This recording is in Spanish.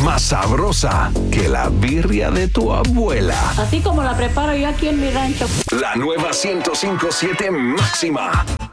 más sabrosa que la birria de tu abuela. Así como la preparo yo aquí en mi rancho. La nueva 105.7 Máxima.